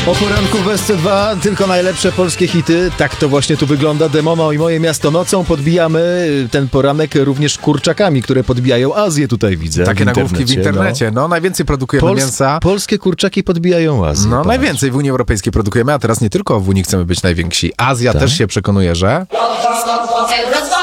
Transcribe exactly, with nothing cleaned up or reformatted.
O poranku w S C dwa tylko najlepsze polskie hity. Tak to właśnie tu wygląda. Demomo i Moje miasto nocą. Podbijamy ten poranek również kurczakami, które podbijają Azję, tutaj widzę. Takie w nagłówki w internecie. No, no najwięcej produkujemy Pols- mięsa. Polskie kurczaki podbijają Azję. No patrz. najwięcej w Unii Europejskiej produkujemy, a teraz nie tylko w Unii chcemy być najwięksi. Azja Tak? też się przekonuje, że...